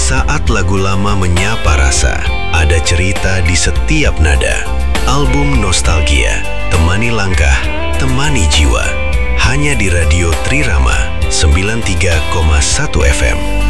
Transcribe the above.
Saat lagu lama menyapa rasa, ada cerita di setiap nada. Album nostalgia, temani langkah, temani jiwa. Hanya di Radio Trirama 93,1 FM.